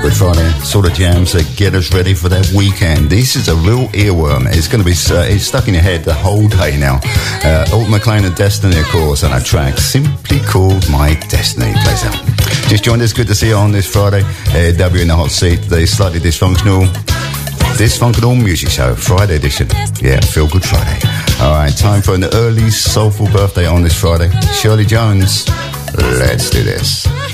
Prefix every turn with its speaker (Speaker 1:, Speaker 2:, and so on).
Speaker 1: Good Friday, sort of jams that get us ready for that weekend. This is a real earworm. It's going to be it's stuck in your head the whole day now. Alt McLean and Destiny, of course, on a track simply called My Destiny. Plays out. Just joined us. Good to see you on this Friday. W in the hot seat, the slightly dysfunctional music show, Friday edition. Yeah, Feel Good Friday. All right, time for an early soulful birthday on this Friday. Shirley Jones. Let's do this.